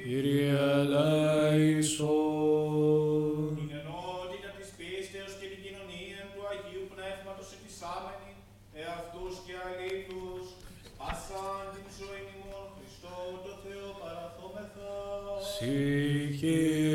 Κύριε ελέησον. Την ενότητα της πίστεως και την κοινωνία του Αγίου Πνεύματος εφισάμενη, εαυτούς και αλήθους, πάσαν την ζωή ημών Χριστό το Θεό παραθόμεθα. Σύ, Κύριε